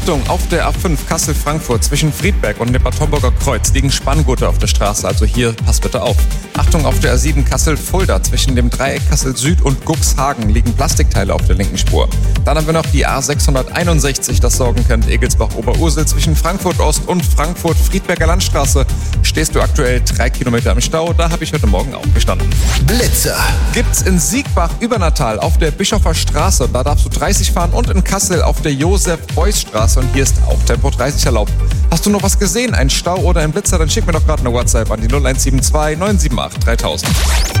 Achtung, auf der A5 Kassel-Frankfurt zwischen Friedberg und dem Bad Homburger Kreuz liegen Spanngurte auf der Straße, also hier passt bitte auf. Achtung, auf der A7 Kassel-Fulda zwischen dem Dreieck Kassel-Süd und Cuxhagen liegen Plastikteile auf der linken Spur. Dann haben wir noch die A661, das Sorgenkind Egelsbach-Oberursel zwischen Frankfurt-Ost und Frankfurt-Friedberger Landstraße. Stehst du aktuell 3 Kilometer im Stau, da habe ich heute Morgen auch gestanden. Blitzer Gibt's in Siegbach-Übernatal auf der Bischofer Straße, da darfst du 30 fahren, und in Kassel auf der Josef-Beuys-Straße, und hier ist auch Tempo 30 erlaubt. Hast du noch was gesehen, ein Stau oder ein Blitzer, dann schick mir doch gerade eine WhatsApp an die 0172 978 3000.